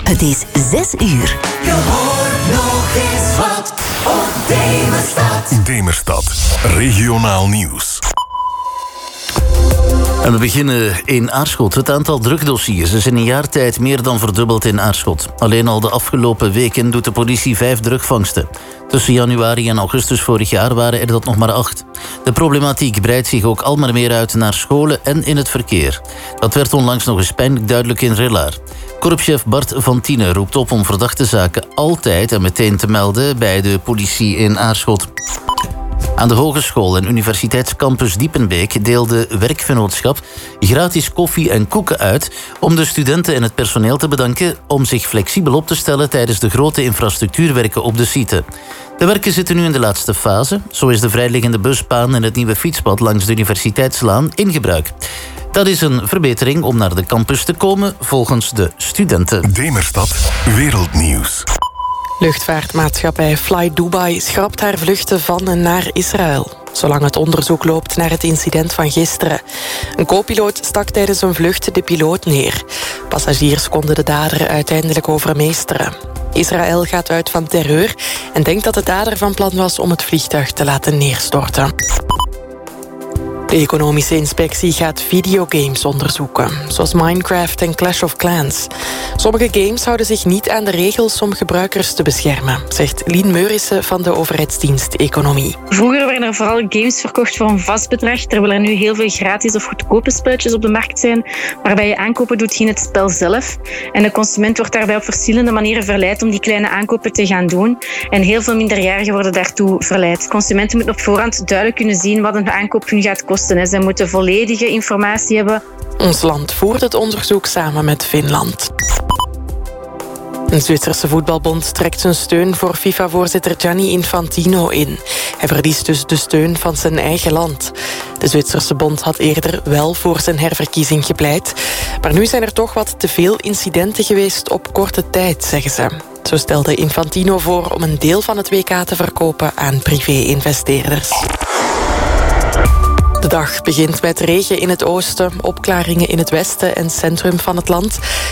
Het is 6 uur. Je hoort nog eens wat op Demerstad. Demerstad, regionaal nieuws. En we beginnen in Aarschot. Het aantal drugdossiers is in een jaar tijd meer dan verdubbeld in Aarschot. Alleen al de afgelopen weken doet de politie 5 drugvangsten. Tussen januari en augustus vorig jaar waren er dat nog maar 8. De problematiek breidt zich ook al maar meer uit naar scholen en in het verkeer. Dat werd onlangs nog eens pijnlijk duidelijk in Rillaar. Korpschef Bart van Tienen roept op om verdachte zaken altijd en meteen te melden bij de politie in Aarschot. Aan de Hogeschool en Universiteitscampus Diepenbeek deelde werkvennootschap gratis koffie en koeken uit om de studenten en het personeel te bedanken om zich flexibel op te stellen tijdens de grote infrastructuurwerken op de site. De werken zitten nu in de laatste fase. Zo is de vrijliggende busbaan en het nieuwe fietspad langs de Universiteitslaan in gebruik. Dat is een verbetering om naar de campus te komen volgens de studenten. Demerstad, wereldnieuws. Luchtvaartmaatschappij Fly Dubai schrapt haar vluchten van en naar Israël, zolang het onderzoek loopt naar het incident van gisteren. Een co-piloot stak tijdens een vlucht de piloot neer. Passagiers konden de dader uiteindelijk overmeesteren. Israël gaat uit van terreur en denkt dat de dader van plan was om het vliegtuig te laten neerstorten. De economische inspectie gaat videogames onderzoeken, zoals Minecraft en Clash of Clans. Sommige games houden zich niet aan de regels om gebruikers te beschermen, zegt Lien Meurissen van de overheidsdienst Economie. Vroeger werden er vooral games verkocht voor een vast bedrag, terwijl er nu heel veel gratis of goedkope spelletjes op de markt zijn, waarbij je aankopen doet in het spel zelf. En de consument wordt daarbij op verschillende manieren verleid om die kleine aankopen te gaan doen. En heel veel minderjarigen worden daartoe verleid. Consumenten moeten op voorhand duidelijk kunnen zien wat een aankoop hun gaat kosten. Zij moeten volledige informatie hebben. Ons land voert het onderzoek samen met Finland. Een Zwitserse voetbalbond trekt zijn steun voor FIFA-voorzitter Gianni Infantino in. Hij verliest dus de steun van zijn eigen land. De Zwitserse bond had eerder wel voor zijn herverkiezing gepleit. Maar nu zijn er toch wat te veel incidenten geweest op korte tijd, zeggen ze. Zo stelde Infantino voor om een deel van het WK te verkopen aan privé-investeerders. De dag begint met regen in het oosten, opklaringen in het westen en centrum van het land.